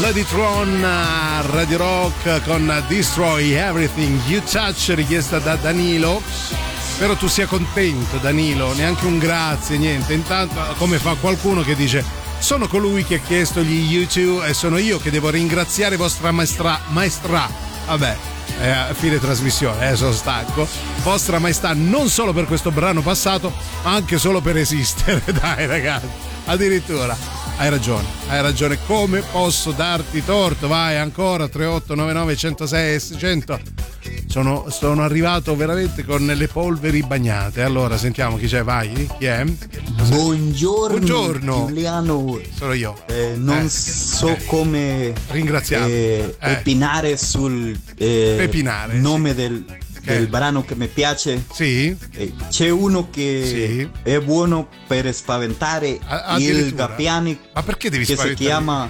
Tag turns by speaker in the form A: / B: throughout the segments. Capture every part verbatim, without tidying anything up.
A: Ladytron Radio Rock con Destroy Everything You Touch, richiesta da Danilo. Spero tu sia contento, Danilo, neanche un grazie, niente. Intanto, come fa qualcuno che dice: sono colui che ha chiesto gli U due e sono io che devo ringraziare vostra maestra maestra. Vabbè, eh, a fine trasmissione, eh, sono stanco. Vostra maestà, non solo per questo brano passato, ma anche solo per esistere. Dai ragazzi, addirittura. Hai ragione, hai ragione, come posso darti torto? Vai ancora, tre otto nove nove uno zero sei seicento. Sono, sono arrivato veramente con le polveri bagnate. Allora sentiamo chi c'è, vai, chi è?
B: Buongiorno,
A: Buongiorno.
B: Giuliano.
A: Sono io.
B: Eh, non
A: eh,
B: so
A: eh.
B: come
A: ringraziarti.
B: Eh,
A: eh.
B: Pepinare sul eh,
A: Pepinare,
B: nome
A: sì.
B: del, del brano che mi piace.
A: Sì.
B: Eh, c'è uno che
A: sì.
B: è buono per spaventare
A: A-
B: il Gappiani.
A: Ma perché devi
B: che
A: spaventare?
B: Si chiama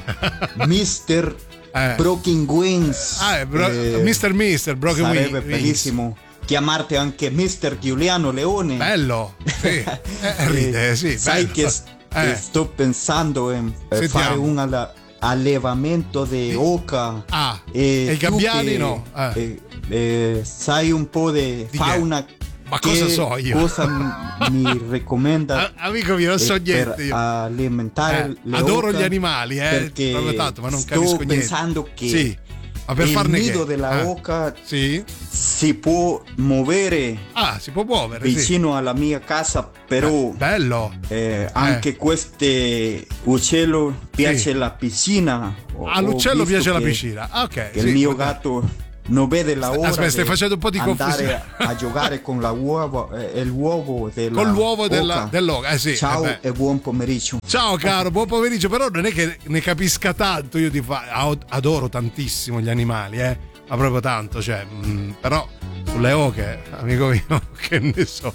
B: mister Eh. Broken Wings.
A: Ah, è bro- eh, mister Mister Broken Wings.
B: Sarebbe bellissimo chiamarti anche mister Giuliano Leone.
A: Bello, sì. eh, ride, sì.
B: Sai
A: bello.
B: che, st- eh. che sto pensando in eh, fare un alla- allevamento di oca.
A: Ah,
B: e,
A: e i gabbiani
B: che,
A: no. Eh.
B: Eh, eh, sai un po' di fauna.
A: Ma
B: che
A: cosa so io?
B: Cosa m- mi raccomanda?
A: Amico mio, non so niente.
B: Per
A: io.
B: alimentare
A: eh,
B: le
A: adoro
B: oca,
A: gli animali, eh.
B: Perché
A: Proprio tanto, ma non
B: sto
A: capisco niente.
B: pensando che
A: sì. Ma per
B: il
A: farne
B: nido
A: che?
B: della
A: eh.
B: oca
A: sì.
B: si può muovere.
A: Ah, si può muovere
B: vicino
A: sì.
B: alla mia casa, però
A: eh, bello.
B: Eh, anche
A: eh.
B: queste uccello piace
A: sì.
B: la piscina.
A: All'uccello piace la piscina. Ah, ok.
B: Sì, il
A: sì,
B: mio
A: vabbè.
B: gatto non vede la ora.
A: Aspetta, stai facendo un po' di confusione.
B: Andare a giocare con la uovo, eh, l'uovo della
A: con l'uovo della,
B: oca.
A: dell'oca. Eh sì,
B: Ciao
A: vabbè.
B: e buon pomeriggio.
A: Ciao caro, buon pomeriggio. Però non è che ne capisca tanto. Io ti fa, adoro tantissimo gli animali, eh. Ma proprio tanto, cioè. Mh, però sulle oche, amico mio, che ne so.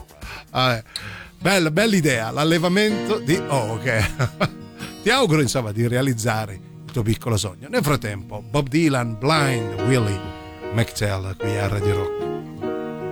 A: Vabbè. Bella, bella idea, l'allevamento di oche. Ti auguro insomma di realizzare il tuo piccolo sogno. Nel frattempo, Bob Dylan, Blind Willie McTell qui a Radio Rock.